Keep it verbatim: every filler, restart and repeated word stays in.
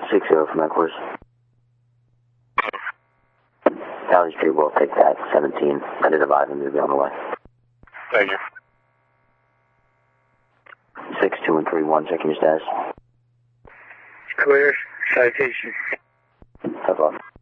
six zero from that course. Valley Street will take that, seventeen. I did advise him to be on the way. Thank you. six two and three one, checking your status. Clear. Citation. Tough luck.